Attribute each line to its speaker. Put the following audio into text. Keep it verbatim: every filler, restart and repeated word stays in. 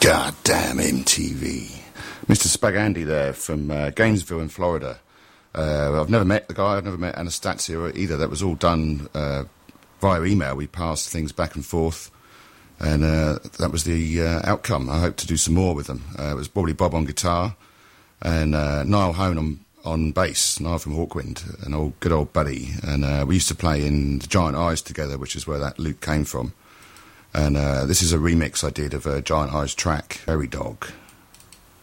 Speaker 1: God damn M T V. Mister Spag Andy there from uh, Gainesville in Florida. Uh, I've never met the guy, I've never met Anastasia either. That was all done uh, via email. We passed things back and forth, and uh, that was the uh, outcome. I hope to do some more with them. Uh, it was Bobbly Bob on guitar, and uh, Niall Hone on, on bass, Niall from Hawkwind, an old good old buddy. And uh, we used to play in the Giant Eyes together, which is where that loop came from. And uh, this is a remix I did of a Giant Eyes track, Berry Dog.